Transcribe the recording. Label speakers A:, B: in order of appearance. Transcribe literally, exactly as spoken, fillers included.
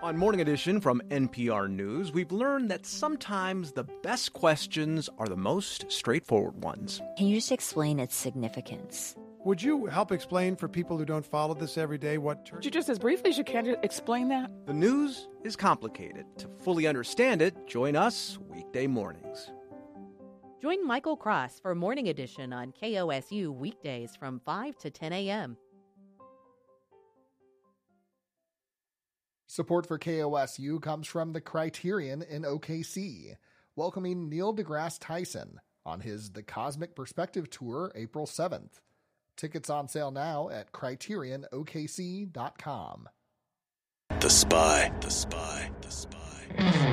A: On Morning Edition from N P R News, we've learned that sometimes the best questions are the most straightforward ones.
B: Can you just explain its significance?
C: Would you help explain for people who don't follow this every day what...
D: Tur- just as briefly as you can, explain that?
A: The news is complicated. To fully understand it, join us weekday mornings.
E: Join Michael Cross for Morning Edition on K O S U weekdays from five to ten a.m.
F: Support for K O S U comes from the Criterion in O K C, welcoming Neil deGrasse Tyson on his The Cosmic Perspective Tour April seventh. Tickets on sale now at criterion o k c dot com.
G: The Spy, The Spy, The Spy.